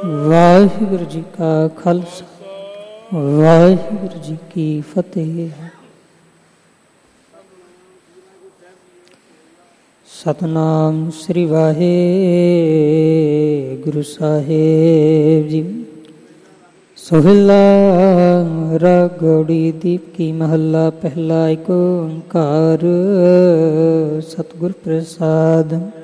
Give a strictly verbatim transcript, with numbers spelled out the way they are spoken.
ਵਾਹਿਗੁਰੂ ਜੀ ਕਾ ਖਾਲਸਾ, ਵਾਹਿਗੁਰੂ ਜੀ ਕੀ ਫਤਿਹ। ਸਤਨਾਮ ਸ੍ਰੀ ਵਾਹਿਗੁਰੂ ਸਾਹਿਬ ਜੀ। ਸੋਹਿਲਾ ਰਾਗੜੀ ਦੀਪ ਕੀ ਮਹੱਲਾ ਪਹਿਲਾ। ਏਕ ਓੰਕਾਰ ਸਤਿਗੁਰ ਪ੍ਰਸਾਦਿ।